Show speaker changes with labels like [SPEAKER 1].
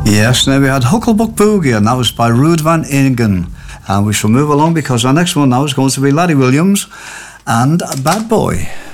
[SPEAKER 1] Yes, now we had Hucklebuck Boogie, and that was by Ruud van Ingen. And we shall move along because our next one now is going to be Laddie Williams and Bad Boy.